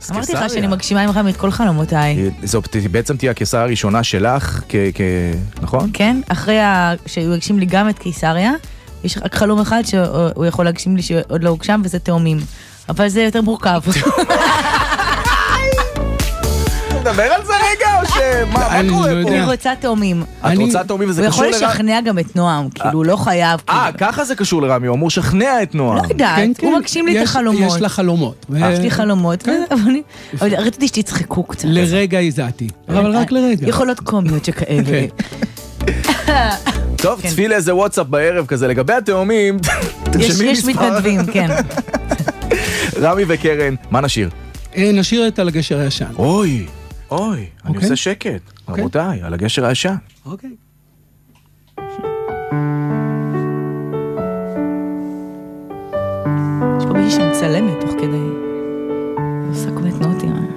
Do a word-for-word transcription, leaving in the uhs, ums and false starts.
אמרתי לך שאני מגשימה ממך את כל חלומותיי. זאת בעצם תהיה הקיסריה הראשונה שלך, נכון? כן, אחרי שהוא יגשים לי גם את קיסריה, יש רק חלום אחד שהוא יכול להגשים לי שעוד לא הוגשם, וזה תאומים. אבל זה יותר מורכב. נדבר על זה רגע, או שמה קורה פה? אני רוצה תאומים. את רוצה תאומים וזה קשור לרמי? הוא יכול לשכנע גם את נועם, כאילו הוא לא חייב. אה, ככה זה קשור לרמי, הוא אמור לשכנע את נועם. לא יודעת, הוא מגשים לי את החלומות. יש לה חלומות. יש לי חלומות, אבל רציתי שתצחקו קצת. לרגע הזעתי, אבל רק לרגע. יכולות קומיות שכאלה. טוב, צפי לאיזה וואטסאפ בערב כזה, לגבי התאומים, יש מתנדבים, כן. רמי וקרן, מה נשיר? נשיר את על הגשר הישן. אוי, אוי, אני עושה שקט. רבותיי, על הגשר הישן. אוקיי. יש פה מישהי שמצלמת תוך כדי. עושה כל מיני תנועות.